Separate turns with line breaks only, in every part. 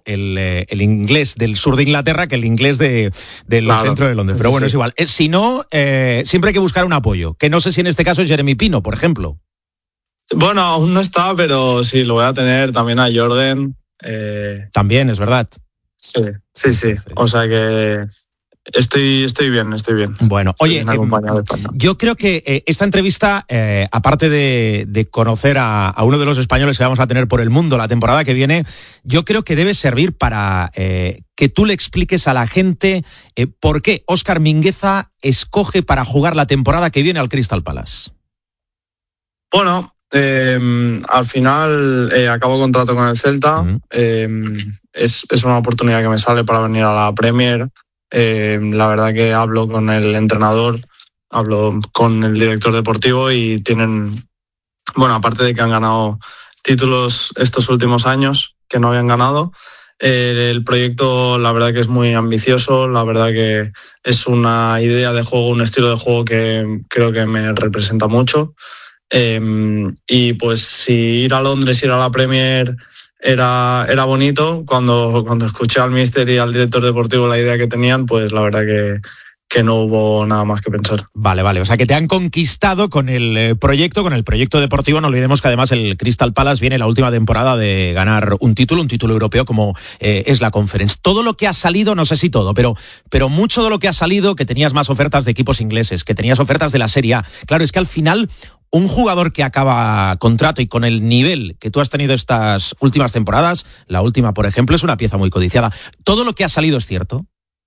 el inglés del sur de Inglaterra que el inglés del centro de Londres. Pero bueno, sí. Es igual. Si no, siempre hay que buscar un apoyo, que no sé si en este caso es Jeremy Pino, por ejemplo.
Bueno, aún no está, pero sí, lo voy a tener también a Jordan.
También, es verdad.
Sí. O sea que estoy bien.
Bueno, oye, yo creo que esta entrevista, aparte de conocer a uno de los españoles que vamos a tener por el mundo la temporada que viene, yo creo que debe servir para que tú le expliques a la gente por qué Óscar Mingueza escoge para jugar la temporada que viene al Crystal Palace.
Bueno, al final acabo contrato con el Celta. Es una oportunidad que me sale para venir a la Premier. La verdad que hablo con el entrenador, hablo con el director deportivo y tienen, bueno, aparte de que han ganado títulos estos últimos años que no habían ganado, el proyecto la verdad que es muy ambicioso, la verdad que es una idea de juego, un estilo de juego que creo que me representa mucho. Y pues si ir a Londres, ir a la Premier era bonito, cuando escuché al míster y al director deportivo la idea que tenían, pues la verdad que no hubo nada más que pensar.
Vale, o sea que te han conquistado con el proyecto deportivo. No olvidemos que además el Crystal Palace viene la última temporada de ganar un título europeo como es la Conference. Todo lo que ha salido, no sé si todo, pero mucho de lo que ha salido, que tenías más ofertas de equipos ingleses, que tenías ofertas de la Serie A. Claro, es que al final un jugador que acaba contrato y con el nivel que tú has tenido estas últimas temporadas, la última por ejemplo, es una pieza muy codiciada. ¿Todo lo que ha salido es cierto?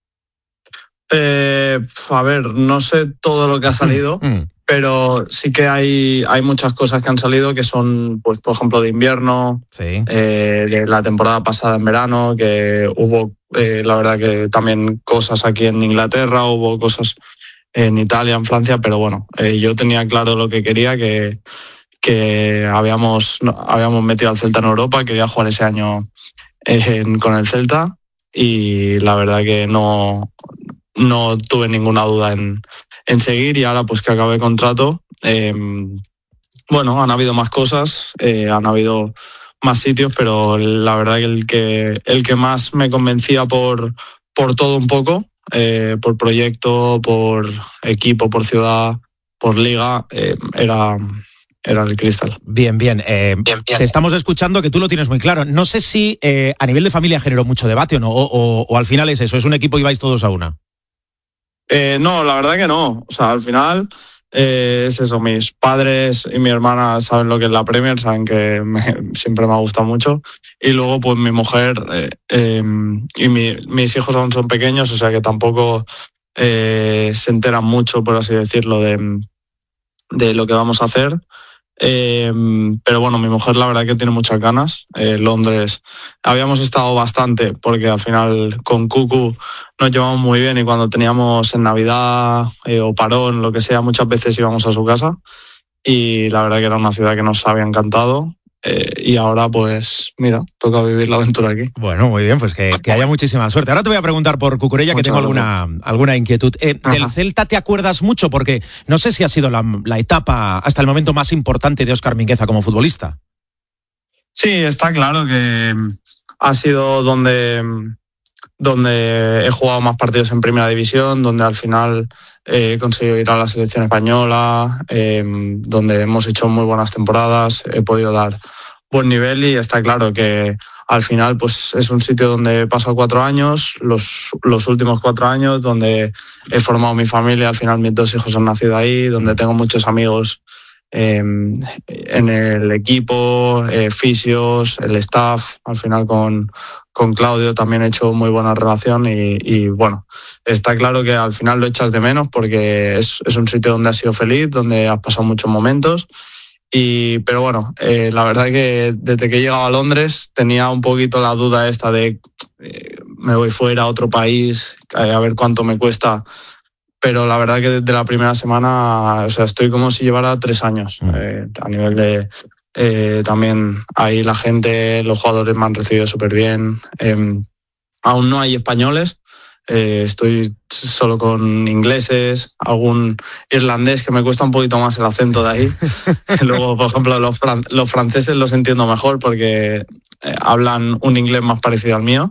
A ver, no sé todo lo que ha salido, pero sí que hay muchas cosas que han salido que son, pues por ejemplo, de invierno,
sí.
De la temporada pasada en verano, que hubo, la verdad que también cosas aquí en Inglaterra, hubo cosas en Italia, en Francia, pero bueno, yo tenía claro lo que quería, que habíamos metido al Celta en Europa, quería jugar ese año con el Celta y la verdad que no tuve ninguna duda en seguir y ahora pues que acabé contrato, bueno, han habido más cosas, han habido más sitios, pero la verdad que el que más me convencía por todo un poco, por proyecto, por equipo, por ciudad, por liga, era el Crystal.
Bien. Te estamos escuchando que tú lo tienes muy claro. No sé si a nivel de familia generó mucho debate o no, o al final es eso, es un equipo y vais todos a una.
No, la verdad que no. O sea, al final es eso. Mis padres y mi hermana saben lo que es la Premier, saben que siempre me ha gustado mucho. Y luego, pues mi mujer y mis hijos aún son pequeños, o sea que tampoco se enteran mucho, por así decirlo, de lo que vamos a hacer. Pero bueno, mi mujer la verdad que tiene muchas ganas. Londres habíamos estado bastante porque al final con Cucu nos llevamos muy bien y cuando teníamos en Navidad o parón, lo que sea, muchas veces íbamos a su casa y la verdad que era una ciudad que nos había encantado. Y ahora pues mira, toca vivir la aventura aquí.
Bueno, muy bien, pues que haya muchísima suerte. Ahora te voy a preguntar por Cucurella, que tengo alguna inquietud. ¿Del Celta te acuerdas mucho? Porque no sé si ha sido la etapa hasta el momento más importante de Óscar Mingueza como futbolista.
Sí, está claro que ha sido donde he jugado más partidos en primera división, donde al final he conseguido ir a la selección española, donde hemos hecho muy buenas temporadas, he podido dar buen nivel y está claro que al final pues es un sitio donde he pasado 4 años, los últimos 4 años, donde he formado mi familia, al final mis 2 hijos han nacido ahí, donde tengo muchos amigos en el equipo, fisios, el staff, al final con Claudio también he hecho muy buena relación y bueno, está claro que al final lo echas de menos porque es un sitio donde has sido feliz, donde has pasado muchos momentos pero bueno, la verdad que desde que he llegado a Londres tenía un poquito la duda esta de me voy fuera a otro país, a ver cuánto me cuesta. Pero la verdad que desde la primera semana, o sea, estoy como si llevara 3 años. A nivel de también ahí la gente, los jugadores me han recibido súper bien. Aún no hay españoles, estoy solo con ingleses, algún irlandés que me cuesta un poquito más el acento de ahí. Luego, por ejemplo, los franceses los entiendo mejor porque hablan un inglés más parecido al mío.